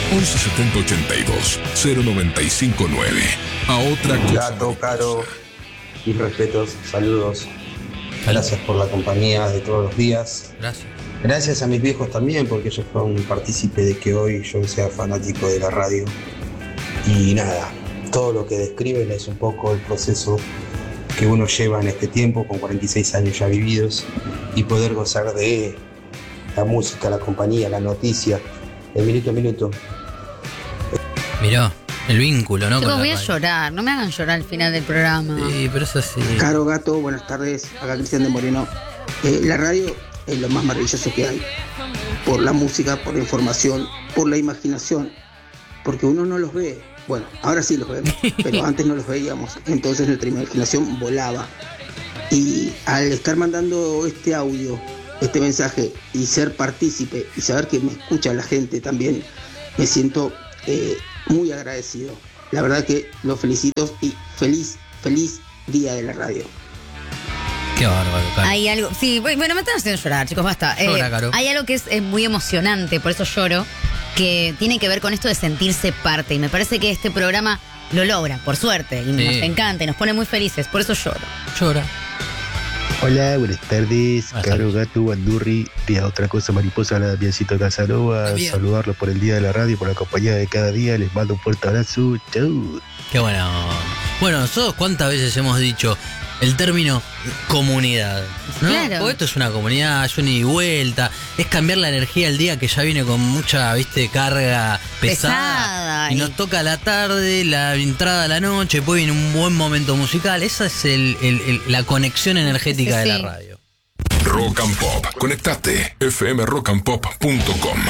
11 70 82 0959. A otra cosa. Gato, Caro, mis respetos, saludos. Gracias por la compañía de todos los días. Gracias. Gracias a mis viejos también, porque ellos fueron partícipe de que hoy yo sea fanático de la radio. Y nada, todo lo que describen es un poco el proceso que uno lleva en este tiempo, con 46 años ya vividos, y poder gozar de la música, la compañía, la noticia, de minuto a minuto. Mirá, el vínculo, ¿no? Chicos, voy a llorar, no me hagan llorar al final del programa. Sí, pero eso sí. Caro, Gato, buenas tardes. Acá Cristian de Moreno. La radio es lo más maravilloso que hay. Por la música, por la información, por la imaginación. Porque uno no los ve. Bueno, ahora sí los vemos, pero antes no los veíamos. Entonces nuestra imaginación volaba. Y al estar mandando este audio, este mensaje, y ser partícipe, y saber que me escucha la gente también, me siento muy agradecido. La verdad que los felicito y feliz día de la radio. Qué bárbaro, Caro. Hay algo, sí, bueno, me están haciendo llorar, chicos, basta. Llora, Caro. Hay algo que es muy emocionante, por eso lloro, que tiene que ver con esto de sentirse parte. Y me parece que este programa lo logra, por suerte, y Sí. nos encanta, y nos pone muy felices, por eso lloro. Llora. Hola, buenas tardes, Buenas Caro, Gato, Bandurri, día otra cosa mariposa, la Damiancito Casanova, Bien. saludarlos por el día de la radio, por la compañía de cada día, les mando un fuerte abrazo, chau. Qué bueno. Bueno, nosotros cuántas veces hemos dicho el término comunidad, ¿no? Claro. Porque esto es una comunidad, es un ida y vuelta, es cambiar la energía del día que ya viene con mucha, carga pesada. Y nos toca la tarde, la entrada a la noche, después viene un buen momento musical. Esa es la conexión energética de la Sí. radio. Rock and Pop. Conectate. fmrockandpop.com.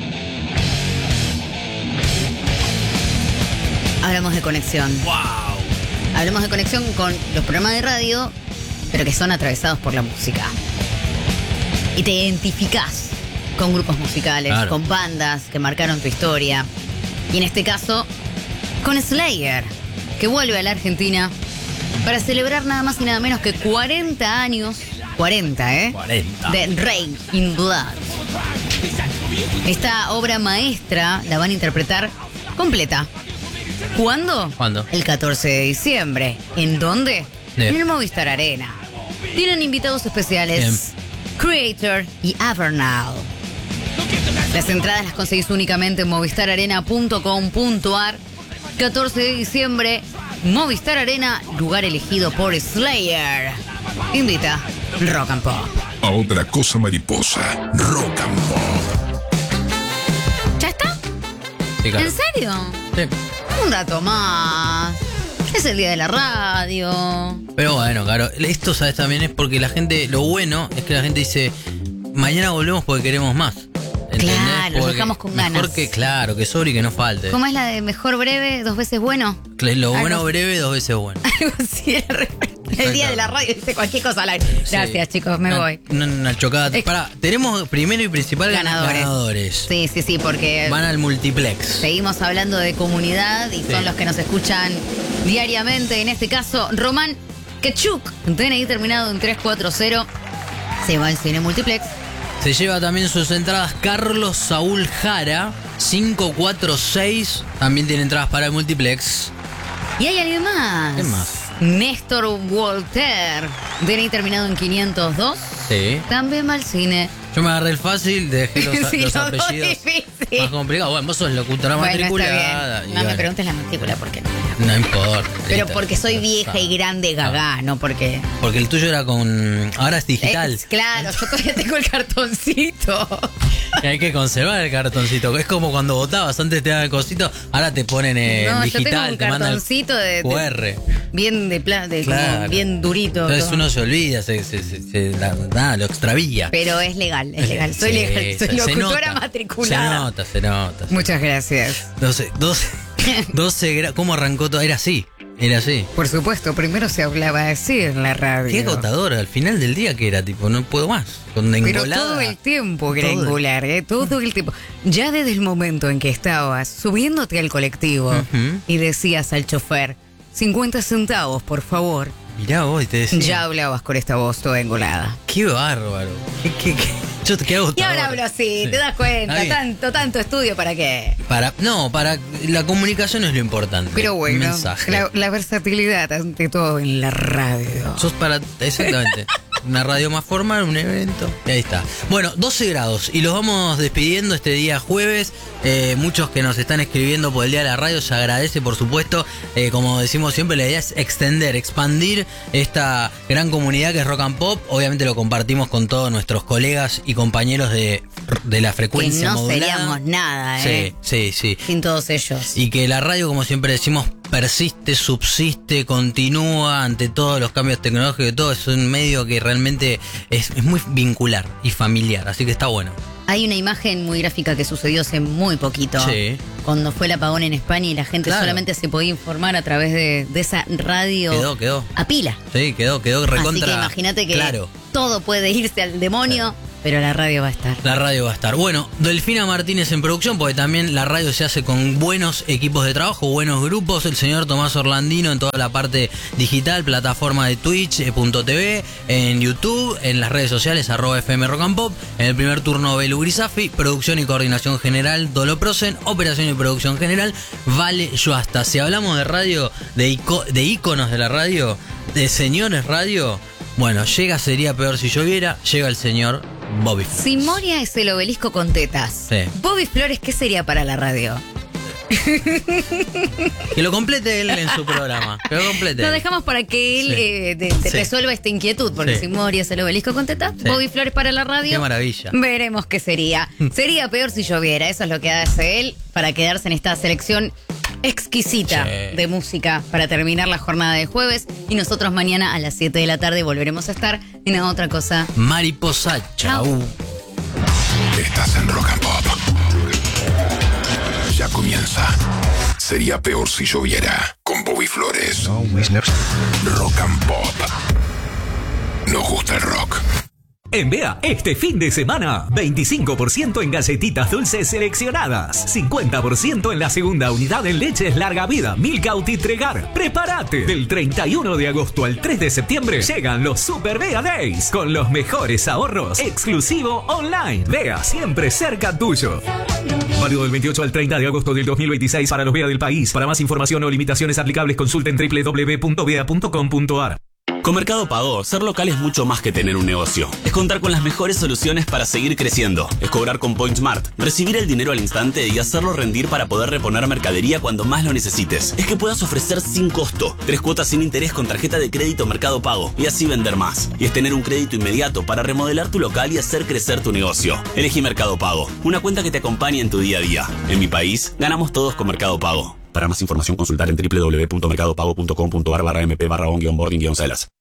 Hablamos de conexión. ¡Wow! Hablamos de conexión con los programas de radio, pero que son atravesados por la música. Y te identificás con grupos musicales, Claro. con bandas que marcaron tu historia. Y en este caso, con Slayer, que vuelve a la Argentina para celebrar nada más y nada menos que 40 años. 40, 40. De Rain in Blood. Esta obra maestra la van a interpretar completa. ¿Cuándo? ¿Cuándo? El 14 de diciembre. ¿En dónde? Bien. En el Movistar Arena. Tienen invitados especiales. Creator y Avernal. Las entradas las conseguís únicamente en movistararena.com.ar. 14 de diciembre, Movistar Arena, lugar elegido por Slayer. Invita Rock and Pop. A otra cosa mariposa. Rock and Pop. ¿Ya está? Sí, claro. ¿En serio? Sí. Un dato más. Es el día de la radio. Pero bueno, claro, esto, ¿sabes? También es porque la gente, lo bueno es que la gente dice, mañana volvemos porque queremos más. ¿Entendés? Claro, lo Porque dejamos con mejor ganas. que, claro, que sobre y que no falte. ¿Cómo es la de mejor breve, 2 veces bueno? Lo bueno Algo- breve, 2 veces bueno. Algo así. El día de la radio dice cualquier cosa al aire. Gracias, chicos, me voy. Una chocada. Es- Pará, tenemos primero y principal Ganadores. ganadores. Sí, porque Van al multiplex. seguimos hablando de comunidad y son Sí. los que nos escuchan diariamente. En este caso, Román Kechuk, DNI terminado en 340, se va al cine multiplex. Se lleva también sus entradas Carlos Saúl Jara, 546. También tiene entradas para el multiplex. Y hay alguien más. ¿Quién más? Néstor Walter, DNI terminado en 502, Sí. también va al cine. Yo me agarré el fácil, dejé los, Sí, los los dos apellidos difíciles. más complicados. Bueno, vos sos locutora Bueno, matriculada. está bien. y No me bueno, preguntes la matrícula porque no. No importa. Pero listo. porque soy vieja y grande gaga, no porque... Porque el tuyo era con... Ahora es digital. Claro, yo todavía tengo el cartoncito. Y hay que conservar el cartoncito. Es como cuando votabas, antes te daban el cosito, ahora te ponen No, yo tengo digital, un te mandan el cartoncito de QR. bien de como Claro. bien durito. Entonces todo. uno se olvida, nada, lo extravía. Pero es legal, es legal. Soy Sí, legal, soy se locutora nota. matriculada. Se nota. Muchas gracias. 12 ¿cómo arrancó todo? Era así. Por supuesto, primero se hablaba así en la radio. Qué agotadora, al final del día que era, tipo, no puedo más. Con Pero engolada. todo el tiempo era Todo el- angular, todo el tiempo. Ya desde el momento en que estabas subiéndote al colectivo Ujú. y decías al chofer, 50 centavos, por favor, Mirá vos, y te decía. ya hablabas con esta voz toda engolada. Qué bárbaro. Yo te hago. Y ahora hablo así, te das cuenta. Tanto estudio, ¿para qué? Para la comunicación es lo importante. Pero bueno, mensaje. La versatilidad ante todo en la radio. Exactamente. Una radio más formal, un evento. Y ahí está. Bueno, 12 grados. Y los vamos despidiendo este día jueves. Muchos que nos están escribiendo por el día de la radio. Se agradece, por supuesto. Como decimos siempre, la idea es expandir esta gran comunidad que es Rock and Pop. Obviamente lo compartimos con todos nuestros colegas y compañeros de la frecuencia modulada. Que no seríamos nada, Sí. Sin todos ellos. Y que la radio, como siempre decimos, persiste, subsiste, continúa ante todos los cambios tecnológicos y todo. Es un medio que realmente es muy vincular y familiar, así que está bueno. Hay una imagen muy gráfica que sucedió hace muy poquito. Sí. Cuando fue el apagón en España y la gente solamente se podía informar a través de esa radio. Quedó. A pila. Sí, quedó recontra. Así que imagínate que todo puede irse al demonio. Pero la radio va a estar. La radio va a estar. Bueno, Delfina Martínez en producción, porque también la radio se hace con buenos equipos de trabajo, buenos grupos. El señor Tomás Orlandino en toda la parte digital, plataforma de Twitch.tv, en YouTube, en las redes sociales, @FM Rock and Pop. En el primer turno, Belu Grisafi. Producción y coordinación general, Dolo Prosen. Operación y producción general, Vale Yoasta. Si hablamos de radio, de íconos de la radio, de señores radio, bueno, sería peor si lloviera, llega el señor Bobby Flores. Si Moria es el obelisco con tetas, sí. Bobby Flores, ¿qué sería para la radio? Que lo complete él en su programa. Que lo complete. Lo dejamos para que él resuelva esta inquietud, porque si Moria es el obelisco con tetas, Bobby Flores para la radio. Qué maravilla. Veremos qué sería. Sería peor si lloviera. Eso es lo que hace él para quedarse en esta selección exquisita de música para terminar la jornada de jueves. Y nosotros mañana a las 7 de la tarde volveremos a estar en Otra Cosa. Mariposa, chau. Estás en Rock and Pop. Ya comienza. Sería peor si lloviera. Con Bobby Flores. No, Wisners. Rock and Pop. Nos gusta el rock. En Bea, este fin de semana, 25% en galletitas dulces seleccionadas, 50% en la segunda unidad en leches larga vida, Milkout y Tregar. ¡Prepárate! Del 31 de agosto al 3 de septiembre llegan los Super Bea Days, con los mejores ahorros, exclusivo online. Bea, siempre cerca tuyo. Válido del 28 al 30 de agosto del 2026 para los Bea del país. Para más información o limitaciones aplicables, consulten www.bea.com.ar. Con Mercado Pago, ser local es mucho más que tener un negocio. Es contar con las mejores soluciones para seguir creciendo. Es cobrar con PointSmart, recibir el dinero al instante y hacerlo rendir para poder reponer mercadería cuando más lo necesites. Es que puedas ofrecer sin costo 3 cuotas sin interés con tarjeta de crédito Mercado Pago y así vender más. Y es tener un crédito inmediato para remodelar tu local y hacer crecer tu negocio. Elegí Mercado Pago, una cuenta que te acompañe en tu día a día. En mi país, ganamos todos con Mercado Pago. Para más información, consultar en www.mercadopago.com.ar/mp/on-boarding-celas.